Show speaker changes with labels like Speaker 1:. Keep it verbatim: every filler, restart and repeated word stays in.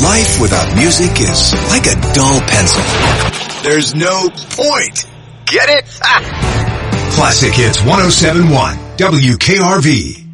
Speaker 1: Life without music is like a dull pencil. There's no point. Get it? Classic Hits one oh seven point one W K R V.